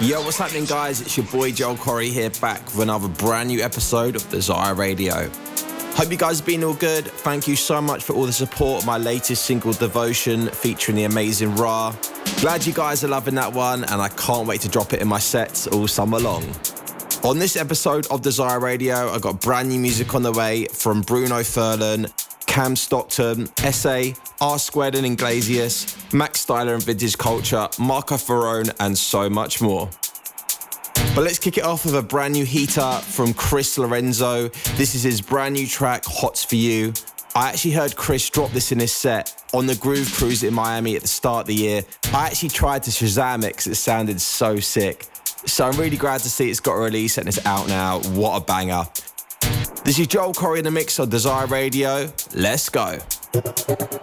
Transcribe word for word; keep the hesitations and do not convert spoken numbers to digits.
Yo, what's happening, guys? It's your boy Joel Corry here, back with another brand new episode of Desire Radio. Hope you guys have been all good. Thank you so much for all the support of my latest single, Devotion, featuring the amazing Ra. Glad you guys are loving that one, and I can't wait to drop it in my sets all summer long. On this episode of Desire Radio, I got brand new music on the way from Bruno Furlan, Cam Stockton, S A, R Squared and Iglesias, Max Styler and Vintage Culture, Marco Ferrone, and so much more. But let's kick it off with a brand new heater from Chris Lorenzo. This is his brand new track, Hots For You. I actually heard Chris drop this in his set on the Groove Cruise in Miami at the start of the year. I actually tried to Shazam it because it sounded so sick. So I'm really glad to see it's got a release and it's out now. What a banger. This is Joel Corry in the mix on Desire Radio. Let's go.